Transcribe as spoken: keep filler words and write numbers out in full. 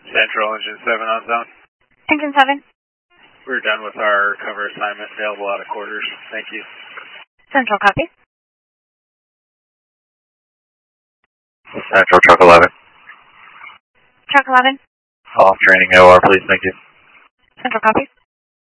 Central, Engine seven on zone. Engine seven. We're done with our cover assignment, available out of quarters. Thank you. Central, copy. Central, truck eleven. Truck eleven. Off training O R, please, thank you. Central, copy.